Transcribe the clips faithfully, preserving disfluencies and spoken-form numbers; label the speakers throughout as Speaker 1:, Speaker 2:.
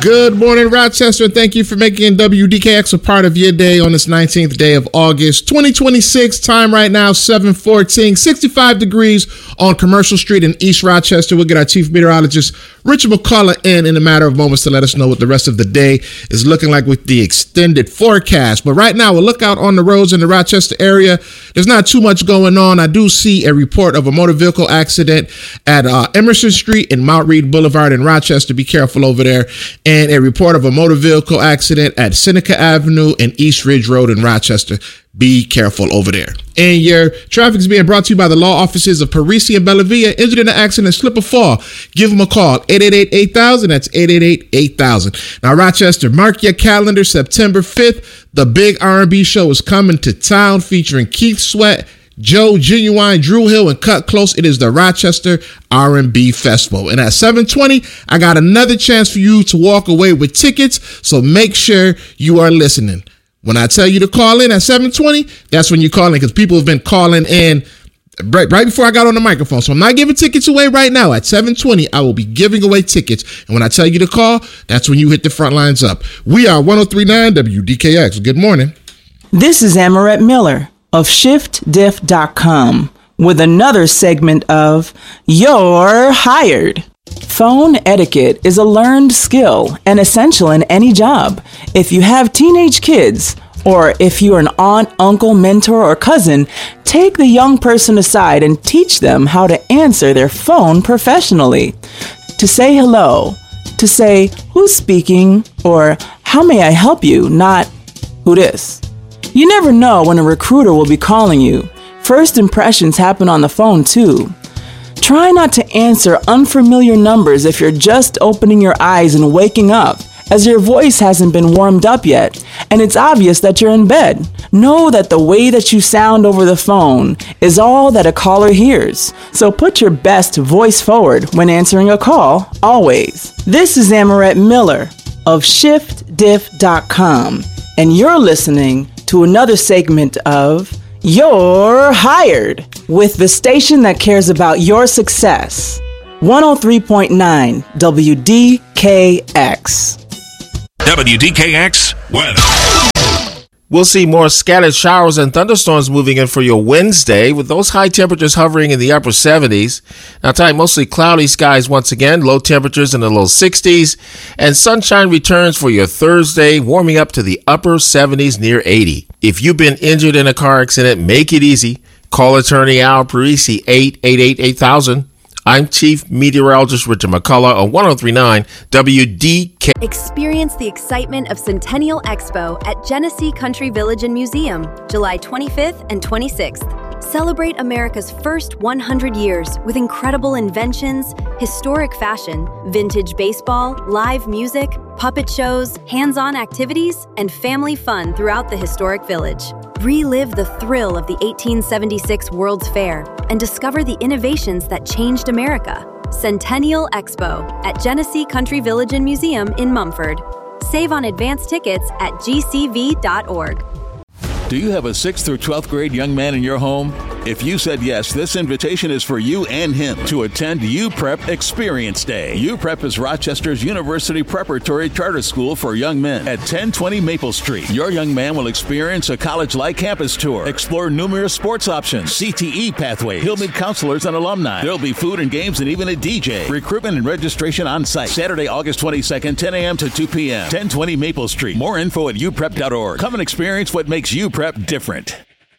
Speaker 1: Good morning, Rochester. Thank you for making W D K X a part of your day on this nineteenth day of August, twenty twenty-six. Time right now, seven fourteen, sixty-five degrees on Commercial Street in East Rochester. We'll get our chief meteorologist, Richard McCullough, in in a matter of moments to let us know what the rest of the day is looking like with the extended forecast. But right now, we'll look out on the roads in the Rochester area. There's not too much going on. I do see a report of a motor vehicle accident at uh, Emerson Street and Mount Reed Boulevard in Rochester. Be careful over there. And a report of a motor vehicle accident at Seneca Avenue and East Ridge Road in Rochester. Be careful over there. And your traffic is being brought to you by the law offices of Parisi and Bellavia. Injured in an accident, slip or fall, give them a call. eight eight eight, eight thousand. That's eight eight eight, eight thousand. Now, Rochester, mark your calendar. September fifth, the big R and B show is coming to town featuring Keith Sweat, Joe Genuine, Drew Hill, and Cut Close. It is the Rochester R and B Festival. And at seven twenty, I got another chance for you to walk away with tickets, so make sure you are listening. When I tell you to call in at seven twenty, that's when you call in, because people have been calling in right, right before I got on the microphone. So I'm not giving tickets away right now. At seven twenty, I will be giving away tickets. And when I tell you to call, that's when you hit the front lines up. We are one oh three point nine W D K X. Good morning.
Speaker 2: This is Amarette Miller of shift diff dot com with another segment of You're Hired. Phone etiquette is a learned skill and essential in any job. If you have teenage kids, or if you're an aunt, uncle, mentor, or cousin, take the young person aside and teach them how to answer their phone professionally. To say hello, to say who's speaking, or how may I help you, not who this. You never know when a recruiter will be calling you. First impressions happen on the phone too. Try not to answer unfamiliar numbers if you're just opening your eyes and waking up, as your voice hasn't been warmed up yet, and it's obvious that you're in bed. Know that the way that you sound over the phone is all that a caller hears, so put your best voice forward when answering a call, always. This is Amarette Miller of shift diff dot com, and you're listening to another segment of You're Hired, with the station that cares about your success. one oh three point nine W D K X.
Speaker 3: W D K X weather.
Speaker 4: We'll see more scattered showers and thunderstorms moving in for your Wednesday, with those high temperatures hovering in the upper seventies. Now tonight, mostly cloudy skies once again, low temperatures in the low sixties, and sunshine returns for your Thursday, warming up to the upper seventies near eighty. If you've been injured in a car accident, make it easy. Call attorney Al Parisi, eight eight eight, eight thousand. I'm Chief Meteorologist Richard McCullough on one oh three point nine W D K.
Speaker 5: Experience the excitement of Centennial Expo at Genesee Country Village and Museum, July twenty-fifth and twenty-sixth. Celebrate America's first one hundred years with incredible inventions, historic fashion, vintage baseball, live music, puppet shows, hands-on activities, and family fun throughout the historic village. Relive the thrill of the eighteen seventy-six World's Fair and discover the innovations that changed America. Centennial Expo at Genesee Country Village and Museum in Mumford. Save on advance tickets at G C V dot org.
Speaker 6: Do you have a sixth through twelfth grade young man in your home? If you said yes, this invitation is for you and him to attend U Prep Experience Day. U Prep is Rochester's University Preparatory Charter School for young men at ten twenty Maple Street. Your young man will experience a college-like campus tour, explore numerous sports options, C T E pathways. He'll meet counselors and alumni. There'll be food and games and even a D J. Recruitment and registration on site. Saturday, August twenty-second, ten a.m. to two p.m. ten twenty Maple Street. More info at u prep dot org. Come and experience what makes U Prep different.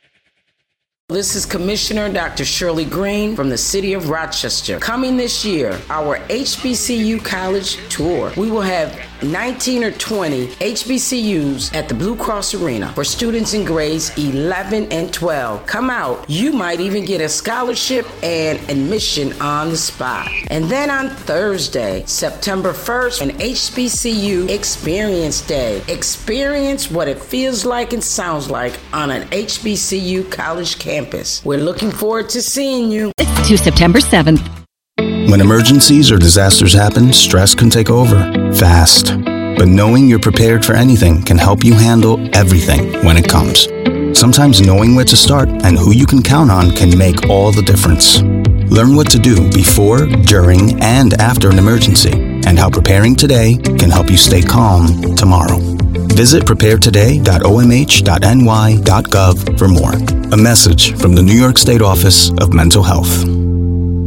Speaker 7: This is Commissioner Doctor Shirley Green from the City of Rochester. Coming this year, our H B C U College Tour. We will have nineteen or twenty H B C Us at the Blue Cross Arena for students in grades eleven and twelve. Come out. You might even get a scholarship and admission on the spot. And then on Thursday, September first, an H B C U Experience Day. Experience what it feels like and sounds like on an H B C U college campus. We're looking forward to seeing you.
Speaker 8: To September seventh.
Speaker 9: When emergencies or disasters happen, stress can take over fast. But knowing you're prepared for anything can help you handle everything when it comes. Sometimes knowing where to start and who you can count on can make all the difference. Learn what to do before, during, and after an emergency, and and how preparing today can help you stay calm tomorrow. Visit prepare today dot o m h dot n y dot gov for more. A message from the New York State Office of Mental Health.